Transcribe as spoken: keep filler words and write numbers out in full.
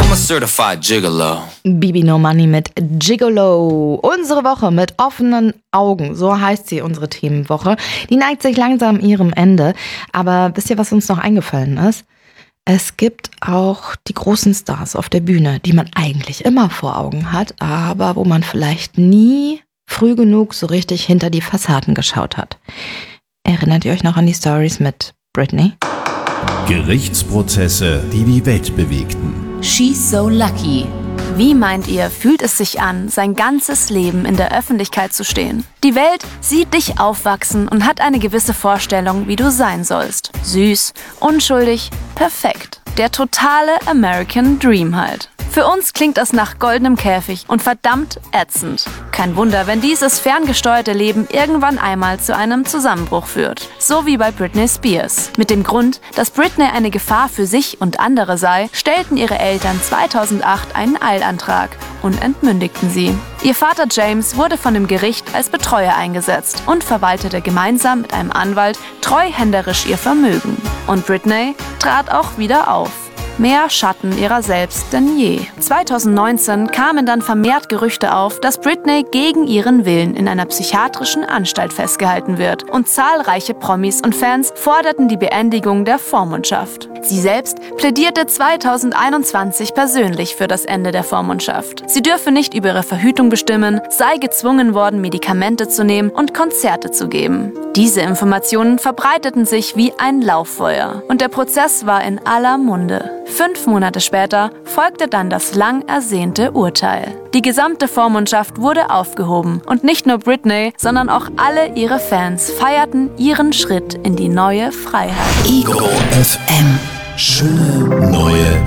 I'm a certified gigolo. Bibi No Money mit Gigolo. Unsere Woche mit offenen Augen, so heißt sie, unsere Themenwoche. Die neigt sich langsam ihrem Ende. Aber wisst ihr, was uns noch eingefallen ist? Es gibt auch die großen Stars auf der Bühne, die man eigentlich immer vor Augen hat, aber wo man vielleicht nie früh genug so richtig hinter die Fassaden geschaut hat. Erinnert ihr euch noch an die Stories mit Britney? Gerichtsprozesse, die die Welt bewegten. She's so lucky. Wie meint ihr, fühlt es sich an, sein ganzes Leben in der Öffentlichkeit zu stehen? Die Welt sieht dich aufwachsen und hat eine gewisse Vorstellung, wie du sein sollst. Süß, unschuldig, perfekt. Der totale American Dream halt. Für uns klingt das nach goldenem Käfig und verdammt ätzend. Kein Wunder, wenn dieses ferngesteuerte Leben irgendwann einmal zu einem Zusammenbruch führt. So wie bei Britney Spears. Mit dem Grund, dass Britney eine Gefahr für sich und andere sei, stellten ihre Eltern zweitausendacht einen Eilantrag und entmündigten sie. Ihr Vater James wurde von dem Gericht als Betreuer eingesetzt und verwaltete gemeinsam mit einem Anwalt treuhänderisch ihr Vermögen. Und Britney trat auch wieder auf. Mehr Schatten ihrer selbst denn je. zweitausendneunzehn kamen dann vermehrt Gerüchte auf, dass Britney gegen ihren Willen in einer psychiatrischen Anstalt festgehalten wird. Und zahlreiche Promis und Fans forderten die Beendigung der Vormundschaft. Sie selbst plädierte zweitausendeinundzwanzig persönlich für das Ende der Vormundschaft. Sie dürfe nicht über ihre Verhütung bestimmen, sei gezwungen worden, Medikamente zu nehmen und Konzerte zu geben. Diese Informationen verbreiteten sich wie ein Lauffeuer. Und der Prozess war in aller Munde. Fünf Monate später folgte dann das lang ersehnte Urteil. Die gesamte Vormundschaft wurde aufgehoben und nicht nur Britney, sondern auch alle ihre Fans feierten ihren Schritt in die neue Freiheit. Ego F M. Schöne neue